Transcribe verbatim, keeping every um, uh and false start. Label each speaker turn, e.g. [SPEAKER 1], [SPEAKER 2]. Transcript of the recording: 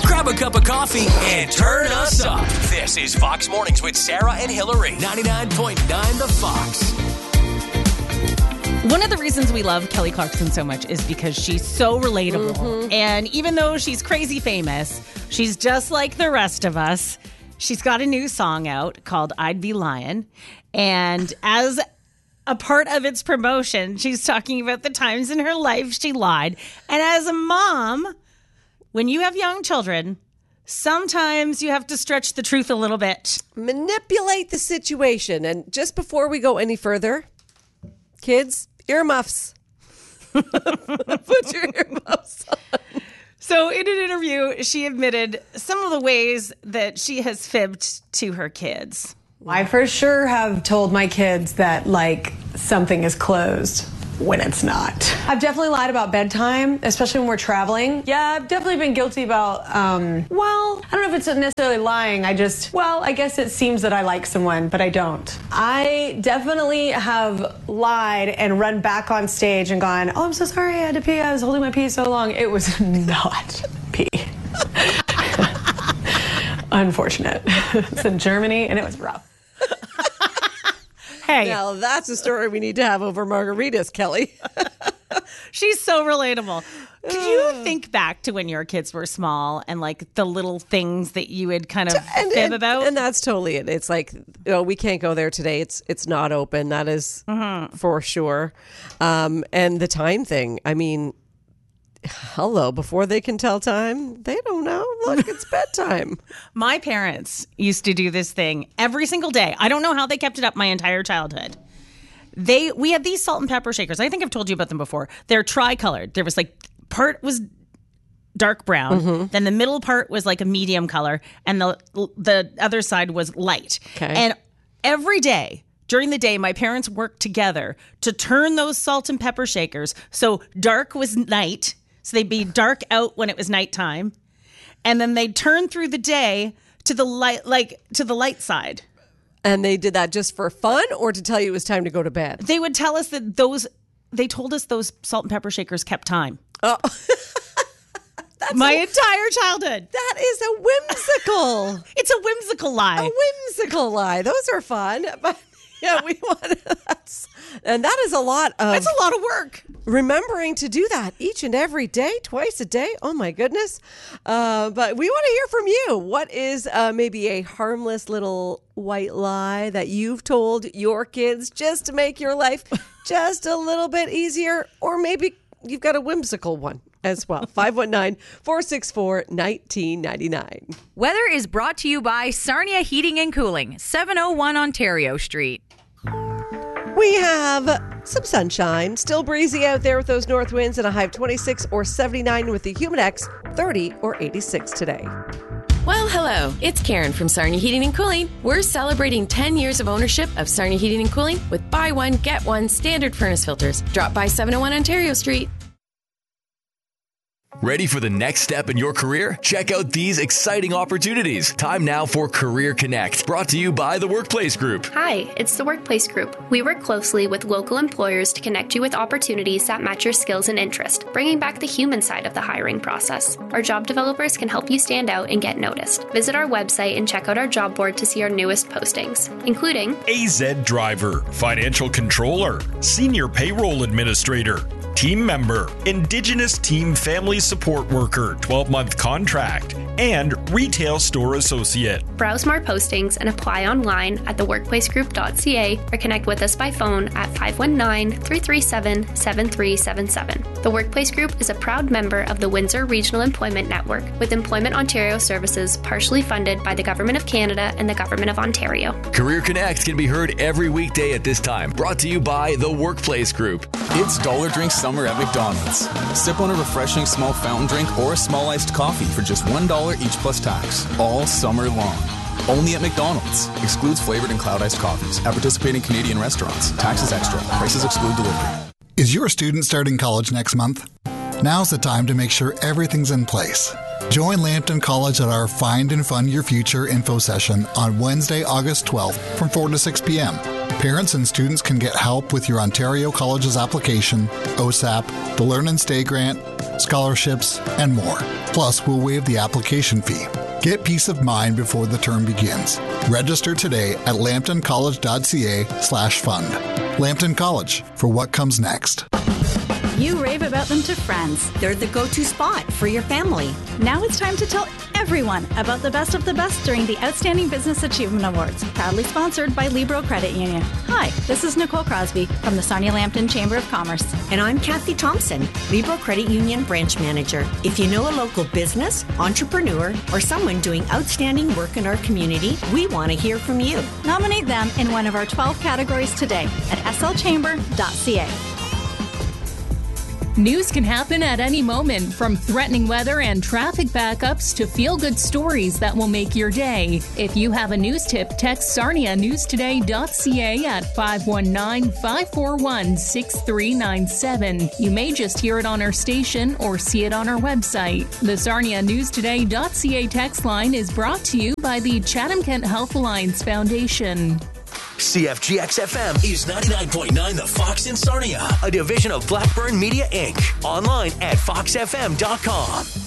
[SPEAKER 1] Grab a cup of coffee and turn us up. This is Fox Mornings with Sarah and Hillary. ninety-nine point nine The Fox.
[SPEAKER 2] One of the reasons we love Kelly Clarkson so much is because she's so relatable. Mm-hmm. And even though she's crazy famous, she's just like the rest of us. She's got a new song out called I'd Be Lying. And as a part of its promotion, she's talking about the times in her life she lied. And as a mom, when you have young children, sometimes you have to stretch the truth a little bit.
[SPEAKER 3] Manipulate the situation. And just before we go any further, kids, earmuffs. Put your earmuffs on.
[SPEAKER 2] So in an interview, she admitted some of the ways that she has fibbed to her kids.
[SPEAKER 4] I for sure have told my kids that, like, something is closed when it's not. I've definitely lied about bedtime, especially when we're traveling. Yeah, I've definitely been guilty about, um, well, I don't know if it's necessarily lying. I just, well, I guess it seems that I like someone, but I don't. I definitely have lied and run back on stage and gone, oh, I'm so sorry, I had to pee. I was holding my pee so long. It was not pee. Unfortunate. It's in Germany, and it was rough.
[SPEAKER 2] Hey.
[SPEAKER 3] Now that's a story we need to have over margaritas, Kelly.
[SPEAKER 2] She's so relatable. Could you think back to when your kids were small and like the little things that you would kind of
[SPEAKER 3] and,
[SPEAKER 2] fib
[SPEAKER 3] and,
[SPEAKER 2] about?
[SPEAKER 3] And that's totally it. It's like, you know, we can't go there today. It's it's not open. That is mm-hmm. for sure. Um, and the time thing. I mean, hello, before they can tell time, they don't know. Look, it's bedtime.
[SPEAKER 2] My parents used to do this thing every single day. I don't know how they kept it up my entire childhood. They we had these salt and pepper shakers. I think I've told you about them before. They're tri-colored. There was like part was dark brown, mm-hmm. then the middle part was like a medium color, and the the other side was light.
[SPEAKER 3] Okay.
[SPEAKER 2] And every day during the day, my parents worked together to turn those salt and pepper shakers so dark was night. So they'd be dark out when it was nighttime, and then they'd turn through the day to the light, like to the light side.
[SPEAKER 3] And they did that just for fun, or to tell you it was time to go to bed?
[SPEAKER 2] They would tell us that those. They told us those salt and pepper shakers kept time.
[SPEAKER 3] Oh,
[SPEAKER 2] that's my a, entire childhood.
[SPEAKER 3] That is a whimsical.
[SPEAKER 2] It's a whimsical lie.
[SPEAKER 3] A whimsical lie. Those are fun, but yeah, we want that's. And that is a lot of...
[SPEAKER 2] That's a lot of work.
[SPEAKER 3] Remembering to do that each and every day, twice a day. Oh, my goodness. Uh, but we want to hear from you. What is uh, maybe a harmless little white lie that you've told your kids just to make your life just a little bit easier? Or maybe you've got a whimsical one as well. five one nine, four six four, one nine nine nine.
[SPEAKER 5] Weather is brought to you by Sarnia Heating and Cooling, seven oh one Ontario Street.
[SPEAKER 3] We have some sunshine, still breezy out there with those north winds, and a high of twenty-six or seventy-nine with the Humidex, thirty or eighty-six today.
[SPEAKER 6] Well, hello. It's Karen from Sarnia Heating and Cooling. We're celebrating ten years of ownership of Sarnia Heating and Cooling with buy one, get one standard furnace filters. Drop by seven oh one Ontario Street.
[SPEAKER 1] Ready for the next step in your career? Check out these exciting opportunities. Time now for Career Connect, brought to you by the Workplace Group.
[SPEAKER 7] Hi, it's the Workplace Group. We work closely with local employers to connect you with opportunities that match your skills and interest, bringing back the human side of the hiring process. Our job developers can help you stand out and get noticed. Visit our website and check out our job board to see our newest postings, including
[SPEAKER 8] A Z Driver, Financial Controller, Senior Payroll Administrator, Team Member, Indigenous Team Family Support Worker, twelve-month contract, and Retail Store Associate.
[SPEAKER 7] Browse more postings and apply online at the workplace group dot c a or connect with us by phone at five one nine, three three seven, seven three seven seven. The Workplace Group is a proud member of the Windsor Regional Employment Network, with Employment Ontario services partially funded by the Government of Canada and the Government of Ontario.
[SPEAKER 1] Career Connect can be heard every weekday at this time, brought to you by the Workplace Group.
[SPEAKER 9] It's Dollar Drink Summer at McDonald's. Sip on a refreshing small fountain drink or a small iced coffee for just one dollar each plus tax, all summer long. Only at McDonald's. Excludes flavored and cloud iced coffees at participating Canadian restaurants. Taxes extra. Prices exclude delivery.
[SPEAKER 10] Is your student starting college next month? Now's the time to make sure everything's in place. Join Lambton College at our Find and Fund Your Future info session on Wednesday, August twelfth from four to six p.m. Parents and students can get help with your Ontario College's application, O S A P, the Learn and Stay grant, scholarships, and more. Plus, we'll waive the application fee. Get peace of mind before the term begins. Register today at lambtoncollege.ca slash fund. Lambton College, for what comes next.
[SPEAKER 11] You rave about them to friends. They're the go-to spot for your family. Now it's time to tell everyone about the best of the best during the Outstanding Business Achievement Awards, proudly sponsored by Libro Credit Union. Hi, this is Nicole Crosby from the Sarnia Lambton Chamber of Commerce.
[SPEAKER 12] And I'm Kathy Thompson, Libro Credit Union Branch Manager. If you know a local business, entrepreneur, or someone doing outstanding work in our community, we want to hear from you.
[SPEAKER 11] Nominate them in one of our twelve categories today at s l chamber dot c a.
[SPEAKER 13] News can happen at any moment, from threatening weather and traffic backups to feel-good stories that will make your day. If you have a news tip, text sarnia news today dot c a at five one nine, five four one, six three nine seven. You may just hear it on our station or see it on our website. The Sarnia news today dot c a text line is brought to you by the Chatham-Kent Health Alliance Foundation.
[SPEAKER 14] C F G X F M is ninety-nine point nine The Fox in Sarnia, a division of Blackburn Media Incorporated. Online at fox f m dot com.